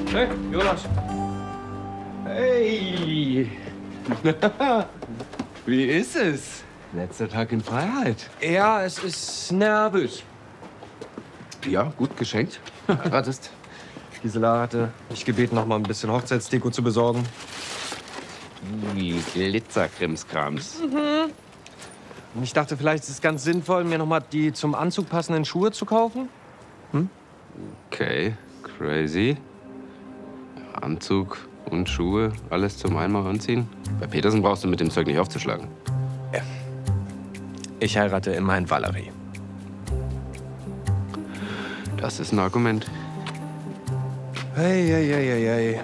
Hey, Jonas. Hey. Wie ist es? Letzter Tag in Freiheit. Ja, es ist nervös. Ja, gut geschenkt. Heiratest. Gisela hatte mich gebeten, noch mal ein bisschen Hochzeitsdeko zu besorgen. Glitzerkrimskrams. Und ich dachte, vielleicht ist es ganz sinnvoll, mir noch mal die zum Anzug passenden Schuhe zu kaufen. Okay, crazy. Anzug und Schuhe, alles zum einmal anziehen. Bei Petersen brauchst du mit dem Zeug nicht aufzuschlagen. Ich heirate immerhin Valerie. Das ist ein Argument. Hey.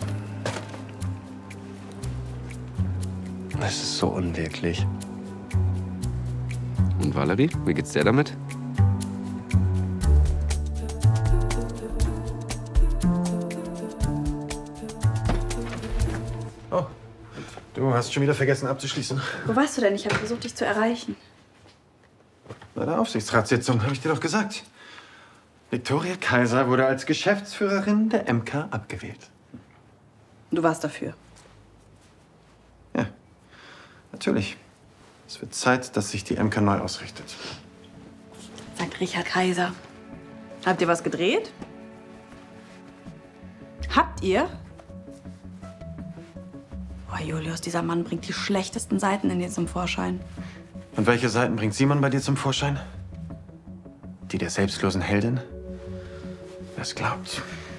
Es ist so unwirklich. Und Valerie, wie geht's dir damit? Oh, du hast schon wieder vergessen abzuschließen. Wo warst du denn? Ich habe versucht, dich zu erreichen. Bei der Aufsichtsratssitzung, habe ich dir doch gesagt. Viktoria Kaiser wurde als Geschäftsführerin der MK abgewählt. Du warst dafür. Ja, natürlich. Es wird Zeit, dass sich die MK neu ausrichtet. Sagt Richard Kaiser. Habt ihr was gedreht? Habt ihr? Oh, Julius, dieser Mann bringt die schlechtesten Seiten in dir zum Vorschein. Und welche Seiten bringt Simon bei dir zum Vorschein? Die der selbstlosen Heldin? Wer es glaubt.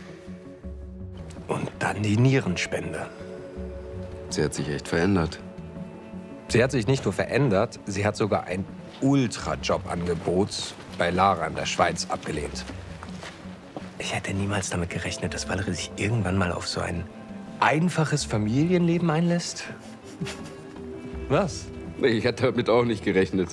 Und dann die Nierenspende. Sie hat sich echt verändert. Sie hat sich nicht nur verändert, sie hat sogar ein Ultra-Job-Angebot bei Lara in der Schweiz abgelehnt. Ich hätte niemals damit gerechnet, dass Valerie sich irgendwann mal auf so ein einfaches Familienleben einlässt. Was? Nee, ich hatte damit auch nicht gerechnet.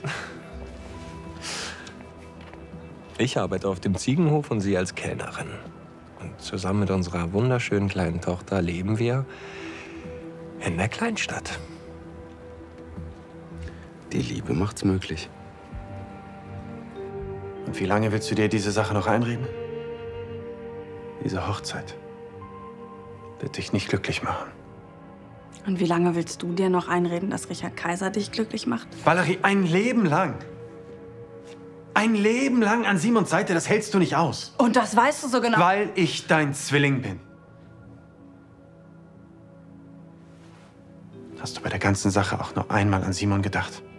Ich arbeite auf dem Ziegenhof und sie als Kellnerin. Und zusammen mit unserer wunderschönen kleinen Tochter leben wir in der Kleinstadt. Die Liebe macht's möglich. Und wie lange willst du dir diese Sache noch einreden? Diese Hochzeit wird dich nicht glücklich machen. Und wie lange willst du dir noch einreden, dass Richard Kaiser dich glücklich macht? Valerie, ein Leben lang. Ein Leben lang an Simons Seite, das hältst du nicht aus. Und das weißt du so genau. Weil ich dein Zwilling bin. Hast du bei der ganzen Sache auch nur einmal an Simon gedacht?